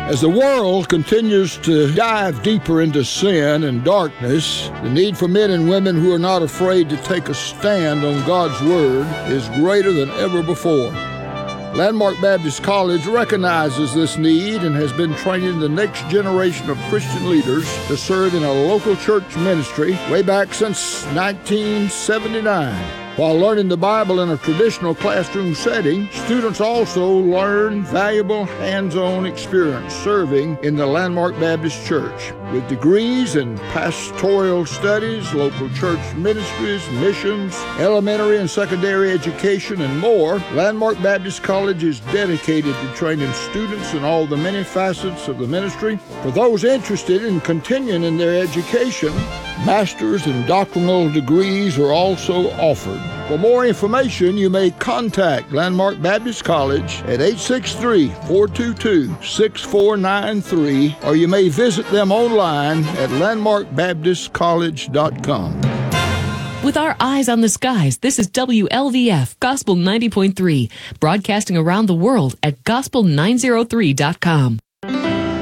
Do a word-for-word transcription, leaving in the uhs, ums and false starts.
As the world continues to dive deeper into sin and darkness, the need for men and women who are not afraid to take a stand on God's Word is greater than ever before. Landmark Baptist College recognizes this need and has been training the next generation of Christian leaders to serve in a local church ministry way back since nineteen seventy-nine. While learning the Bible in a traditional classroom setting, students also learn valuable hands-on experience serving in the Landmark Baptist Church. With degrees in pastoral studies, local church ministries, missions, elementary and secondary education, and more, Landmark Baptist College is dedicated to training students in all the many facets of the ministry. For those interested in continuing in their education, master's and doctoral degrees are also offered. For more information, you may contact Landmark Baptist College at eight six three, four two two, six four nine three, or you may visit them online at landmark baptist college dot com. With our eyes on the skies, this is W L V F Gospel ninety point three, broadcasting around the world at gospel nine oh three dot com.